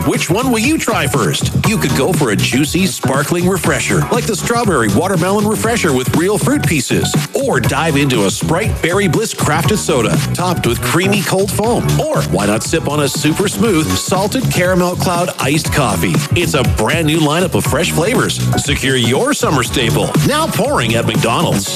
Which one will you try first? You could go for a juicy, sparkling refresher like the Strawberry Watermelon Refresher with real fruit pieces. Or dive into a Sprite Berry Bliss crafted soda topped with creamy cold foam. Or why not sip on a super smooth, salted caramel cloud iced coffee? It's a brand new lineup of fresh flavors. Secure your summer staple. Now pouring at McDonald's.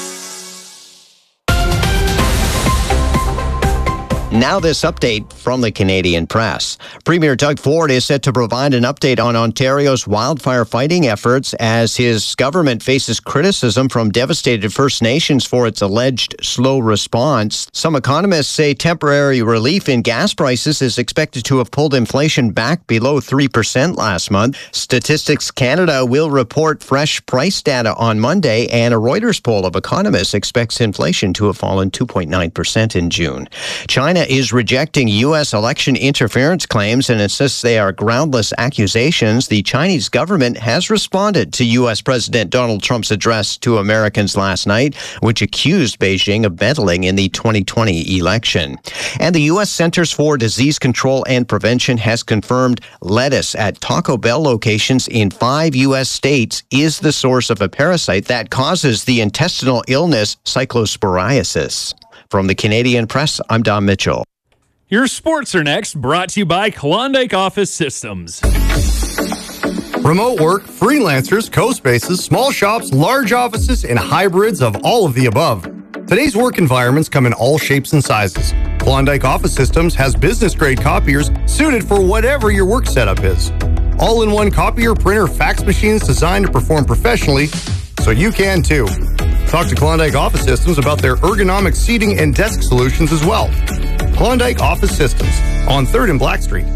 Now this update from the Canadian Press. Premier Doug Ford is set to provide an update on Ontario's wildfire fighting efforts as his government faces criticism from devastated First Nations for its alleged slow response. Some economists say temporary relief in gas prices is expected to have pulled inflation back below 3% last month. Statistics Canada will report fresh price data on Monday, and a Reuters poll of economists expects inflation to have fallen 2.9% in June. China is rejecting U.S. election interference claims and insists they are groundless accusations. The Chinese government has responded to U.S. President Donald Trump's address to Americans last night, which accused Beijing of meddling in the 2020 election. And the U.S. Centers for Disease Control and Prevention has confirmed lettuce at Taco Bell locations in 5 U.S. states is the source of a parasite that causes the intestinal illness cyclosporiasis. From the Canadian Press, I'm Don Mitchell. Your sports are next, brought to you by Klondike Office Systems. Remote work, freelancers, co-spaces, small shops, large offices, and hybrids of all of the above. Today's work environments come in all shapes and sizes. Klondike Office Systems has business-grade copiers suited for whatever your work setup is. All-in-one copier, printer, fax machines designed to perform professionally, so you can too. Talk to Klondike Office Systems about their ergonomic seating and desk solutions as well. Klondike Office Systems on 3rd and Black Street.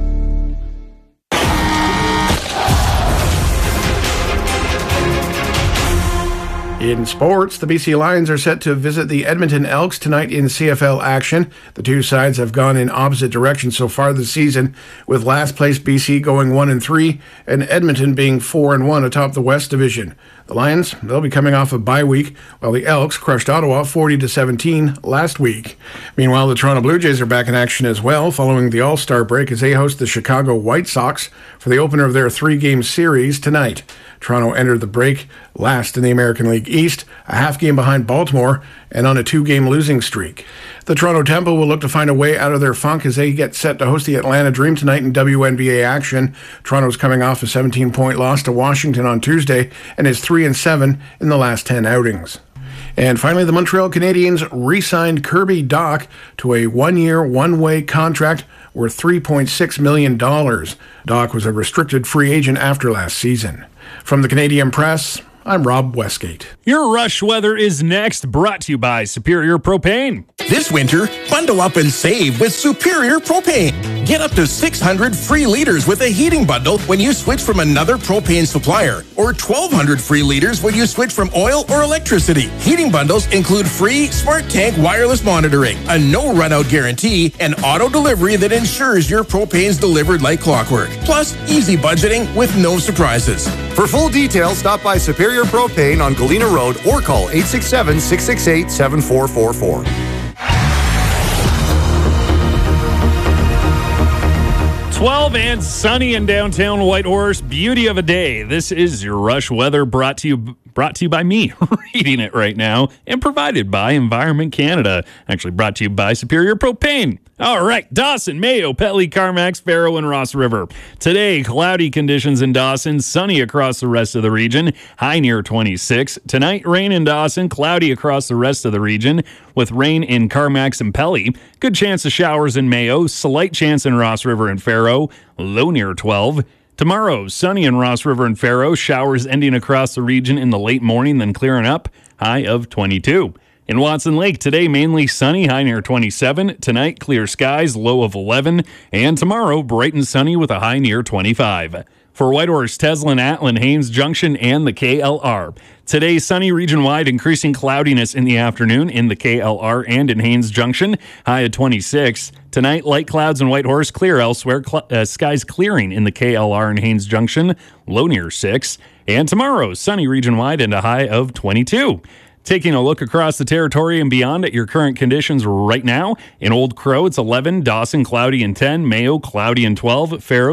In sports, the BC Lions are set to visit the Edmonton Elks tonight in CFL action. The two sides have gone in opposite directions so far this season, with last place BC going 1-3 and Edmonton being 4-1 atop the West Division. The Lions, they'll be coming off a bye week, while the Elks crushed Ottawa 40-17 last week. Meanwhile, the Toronto Blue Jays are back in action as well, following the All-Star break as they host the Chicago White Sox for the opener of their 3-game series tonight. Toronto entered the break last in the American League East, a half game behind Baltimore, and on a 2-game losing streak. The Toronto Temple will look to find a way out of their funk as they get set to host the Atlanta Dream tonight in WNBA action. Toronto's coming off a 17-point loss to Washington on Tuesday and is 3-7 in the last 10 outings. And finally, the Montreal Canadiens re-signed Kirby Dach to a 1-year, one-way contract worth $3.6 million. Dach was a restricted free agent after last season. From the Canadian Press, I'm Rob Westgate. Your Rush Weather is next, brought to you by Superior Propane. This winter, bundle up and save with Superior Propane. Get up to 600 free liters with a heating bundle when you switch from another propane supplier, or 1,200 free liters when you switch from oil or electricity. Heating bundles include free Smart Tank wireless monitoring, a no run-out guarantee, and auto delivery that ensures your propane's delivered like clockwork. Plus, easy budgeting with no surprises. For full details, stop by Superior Propane on Galena Road or call 867-668-7444. 12 and sunny in downtown Whitehorse. Beauty of a day. This is your Rush Weather brought to you by me, reading it right now, and provided by Environment Canada. Actually brought to you by Superior Propane. All right, Dawson, Mayo, Petley, Carmacks, Faro, and Ross River. Today, cloudy conditions in Dawson, sunny across the rest of the region, high near 26. Tonight, rain in Dawson, cloudy across the rest of the region, with rain in Carmacks and Pelly. Good chance of showers in Mayo, slight chance in Ross River and Faro, low near 12. Tomorrow, sunny in Ross River and Faro, showers ending across the region in the late morning, then clearing up, high of 22. In Watson Lake, today mainly sunny, high near 27. Tonight, clear skies, low of 11. And tomorrow, bright and sunny with a high near 25. For Whitehorse, Teslin, Atlin, Haines Junction, and the KLR. Today, sunny region-wide, increasing cloudiness in the afternoon in the KLR and in Haines Junction, high at 26. Tonight, light clouds in Whitehorse, clear elsewhere, skies clearing in the KLR and Haines Junction, low near 6. And tomorrow, sunny region-wide and a high of 22. Taking a look across the territory and beyond at your current conditions right now. In Old Crow, it's 11. Dawson, cloudy and 10. Mayo, cloudy and 12. Faro,